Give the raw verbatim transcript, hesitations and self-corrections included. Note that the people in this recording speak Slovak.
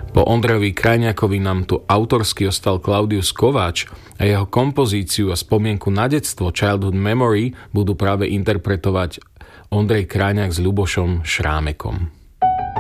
Po Ondrejovi Krajniakovi nám tu autorsky ostal Klaudius Kováč a jeho kompozíciu a spomienku na detstvo Childhood Memory budú práve interpretovať Ondrej Krajniak s Ľubošom Šrámekom.